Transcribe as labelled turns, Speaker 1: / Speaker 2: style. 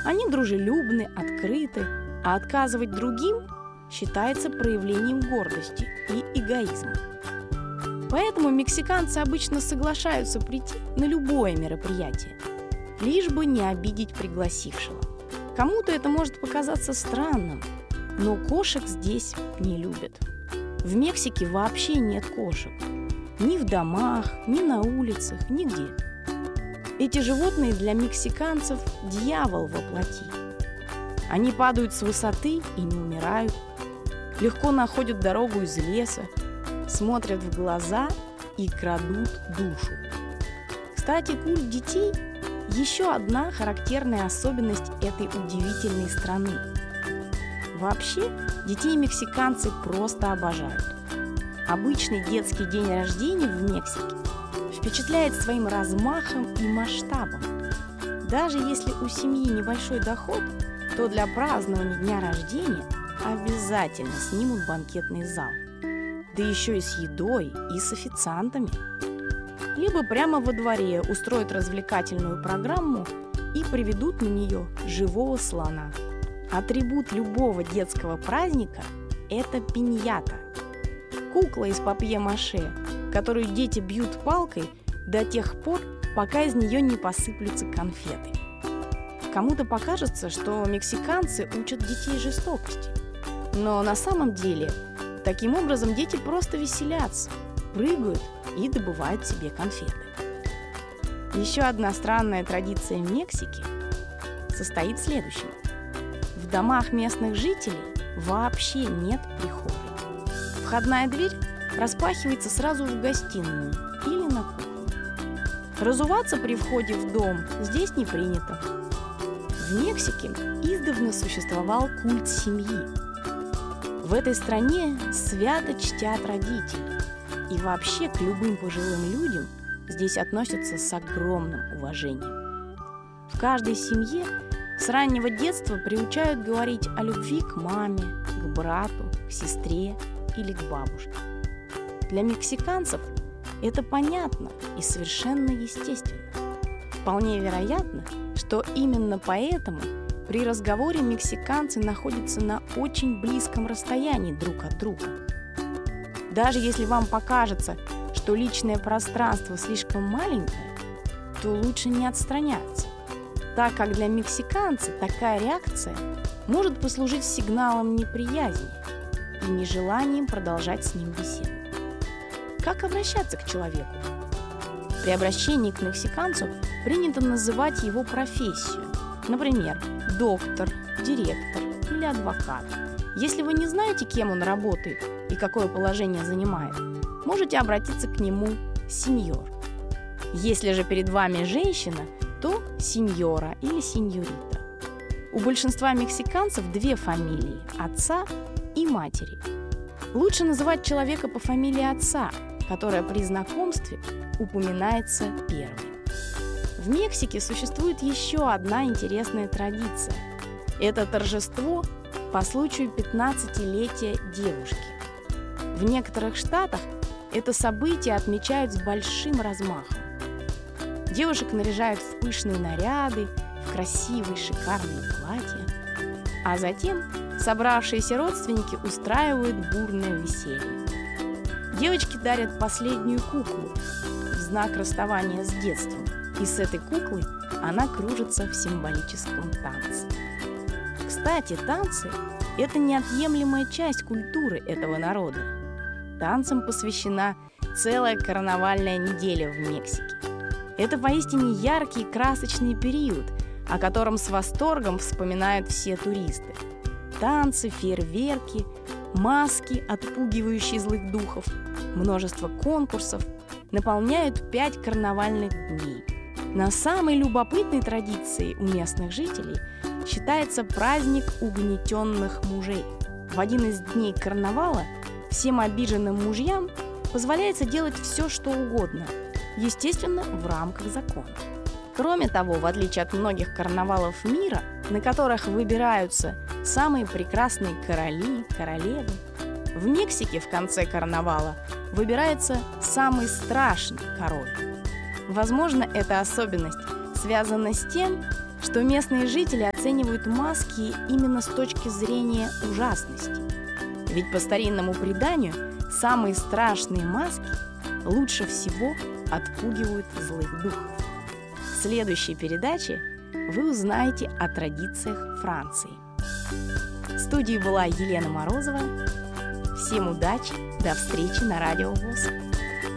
Speaker 1: Они дружелюбны, открыты, а отказывать другим считается проявлением гордости и эгоизма. Поэтому мексиканцы обычно соглашаются прийти на любое мероприятие, лишь бы не обидеть пригласившего. Кому-то это может показаться странным, но кошек здесь не любят. В Мексике вообще нет кошек. Ни в домах, ни на улицах, нигде. Эти животные для мексиканцев – дьявол во плоти. Они падают с высоты и не умирают, легко находят дорогу из леса, смотрят в глаза и крадут душу. Кстати, культ детей – еще одна характерная особенность этой удивительной страны. Вообще, детей мексиканцы просто обожают. Обычный детский день рождения в Мексике впечатляет своим размахом и масштабом. Даже если у семьи небольшой доход, то для празднования дня рождения обязательно снимут банкетный зал. Да еще и с едой, и с официантами. Либо прямо во дворе устроят развлекательную программу и приведут на нее живого слона. Атрибут любого детского праздника – это пиньята. Кукла из папье-маше, которую дети бьют палкой до тех пор, пока из нее не посыплются конфеты. Кому-то покажется, что мексиканцы учат детей жестокости. Но на самом деле таким образом дети просто веселятся, прыгают и добывают себе конфеты. Еще одна странная традиция Мексики состоит в следующем. В домах местных жителей вообще нет прихожей. Входная дверь распахивается сразу в гостиную или на кухню. Разуваться при входе в дом здесь не принято. В Мексике издавна существовал культ семьи. В этой стране свято чтят родителей. И вообще к любым пожилым людям здесь относятся с огромным уважением. В каждой семье с раннего детства приучают говорить о любви к маме, к брату, к сестре или к бабушке. Для мексиканцев это понятно и совершенно естественно. Вполне вероятно, что именно поэтому при разговоре мексиканцы находятся на очень близком расстоянии друг от друга. Даже если вам покажется, что личное пространство слишком маленькое, то лучше не отстраняться, так как для мексиканца такая реакция может послужить сигналом неприязни и нежеланием продолжать с ним беседу. Как обращаться к человеку? При обращении к мексиканцу принято называть его профессию, например, доктор, директор или адвокат. Если вы не знаете, кем он работает и какое положение занимает, можете обратиться к нему сеньор. Если же перед вами женщина, то сеньора или сеньорита. У большинства мексиканцев две фамилии – отца и матери. Лучше называть человека по фамилии отца, которая при знакомстве упоминается первой. В Мексике существует еще одна интересная традиция. Это торжество по случаю 15-летия девушки. В некоторых штатах это событие отмечают с большим размахом. Девушек наряжают в пышные наряды, в красивые шикарные платья, а затем собравшиеся родственники устраивают бурное веселье. Девочки дарят последнюю куклу в знак расставания с детством, и с этой куклой она кружится в символическом танце. Кстати, танцы – это неотъемлемая часть культуры этого народа. Танцам посвящена целая карнавальная неделя в Мексике. Это поистине яркий и красочный период, о котором с восторгом вспоминают все туристы. Танцы, фейерверки, маски, отпугивающие злых духов, множество конкурсов наполняют 5 карнавальных дней. Но самой любопытной традицией у местных жителей считается праздник угнетенных мужей. В один из дней карнавала всем обиженным мужьям позволяется делать все, что угодно, естественно, в рамках закона. Кроме того, в отличие от многих карнавалов мира, на которых выбираются самые прекрасные короли, королевы, в Мексике в конце карнавала выбирается самый страшный король. Возможно, эта особенность связана с тем, что местные жители оценивают маски именно с точки зрения ужасности. Ведь по старинному преданию самые страшные маски лучше всего отпугивают злых духов. В следующей передаче вы узнаете о традициях Франции. В студии была Елена Морозова. Всем удачи, до встречи на Радио ВОС.